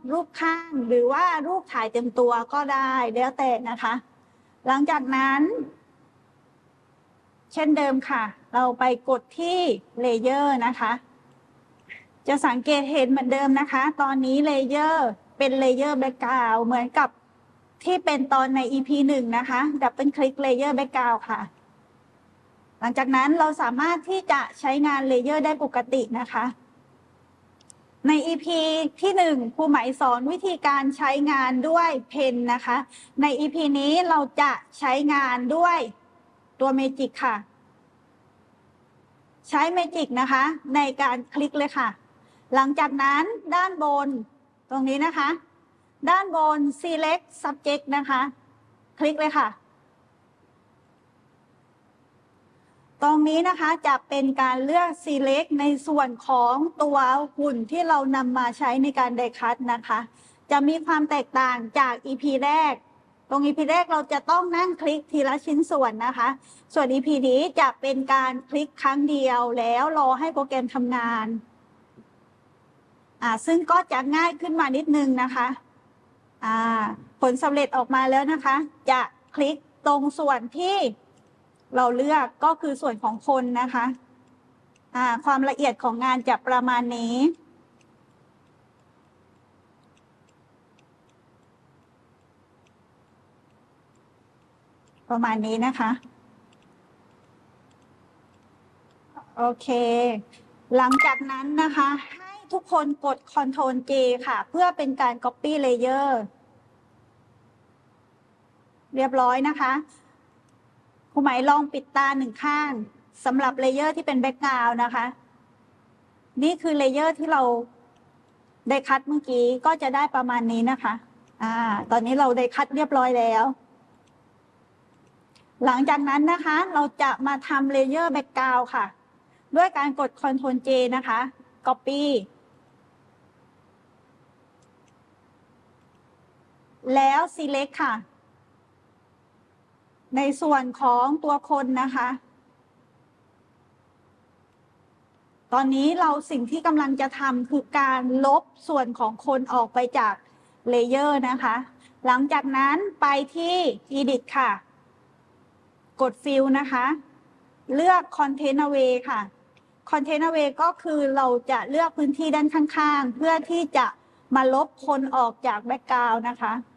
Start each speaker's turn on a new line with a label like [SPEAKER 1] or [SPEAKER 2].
[SPEAKER 1] รูปข้างหรือว่ารูปถ่ายเต็มตัวก็ได้แล้วแต่นะคะหลังจากนั้นเช่นเดิมค่ะเราไปกดที่เลเยอร์นะคะจะสังเกตเห็นเหมือนเดิมนะคะตอนนี้เลเยอร์เป็นเลเยอร์แบ็กกราวด์เหมือนกับที่เป็นตอนใน EP 1นะคะดับเบิลคลิกเลเยอร์แบ็กกราวด์ค่ะหลังจากนั้นเราสามารถที่จะใช้งานเลเยอร์ได้ปกตินะคะใน EP ที่1ครูไหมสอนวิธีการใช้งานด้วยเพนนะคะใน EP นี้เราจะใช้งานด้วยตัวเมจิกค่ะใช้เมจิกนะคะในการคลิกเลยค่ะหลังจากนั้นด้านบนตรงนี้นะคะด้านบน select subject นะคะคลิกเลยค่ะตรงนี้นะคะจะเป็นการเลือก select ในส่วนของตัวหุ่นที่เรานำมาใช้ในการไดคัทนะคะจะมีความแตกต่างจาก EP แรกตรง EP แรกเราจะต้องนั่งคลิกทีละชิ้นส่วนนะคะส่วน EP นี้จะเป็นการคลิกครั้งเดียวแล้วรอให้โปรแกรมทำงานซึ่งก็จะง่ายขึ้นมานิดนึงนะคะผลสำเร็จออกมาแล้วนะคะจะคลิกตรงส่วนที่เราเลือกก็คือส่วนของคนนะคะความละเอียดของงานจะประมาณนี้นะคะโอเคหลังจากนั้นนะคะให้ทุกคนกด Ctrl J ค่ะเพื่อเป็นการ Copy Layer เรียบร้อยนะคะครูหมายลองปิดตาหนึ่งข้างสำหรับเลเยอร์ที่เป็นแบ็กกราวด์นะคะนี่คือเลเยอร์ที่เราได้คัดเมื่อกี้ก็จะได้ประมาณนี้นะคะตอนนี้เราได้คัดเรียบร้อยแล้วหลังจากนั้นนะคะเราจะมาทำเลเยอร์แบ็กกราวด์ค่ะด้วยการกด Ctrl J นะคะ Copy แล้ว Select ค่ะในส่วนของตัวคนนะคะตอนนี้สิ่งที่กำลังจะทำคือการลบส่วนของคนออกไปจากเลเยอร์นะคะหลังจากนั้นไปที่ Edit ค่ะกด Fill นะคะเลือก Content Away ค่ะ Content Away ก็คือเราจะเลือกพื้นที่ด้านข้างๆเพื่อที่จะมาลบคนออกจากแบ็กกราวด์นะคะ